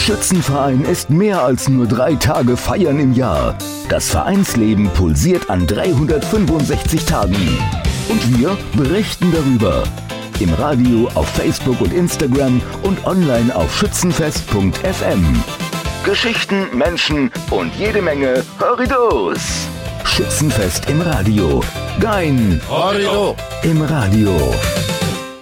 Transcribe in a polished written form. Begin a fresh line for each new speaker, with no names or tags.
Schützenverein ist mehr als nur 3 Tage feiern im Jahr. Das Vereinsleben pulsiert an 365 Tagen. Und wir berichten darüber. Im Radio, auf Facebook und Instagram und online auf schützenfest.fm. Geschichten, Menschen und jede Menge Horridos. Schützenfest im Radio. Gein
Horrido
im Radio.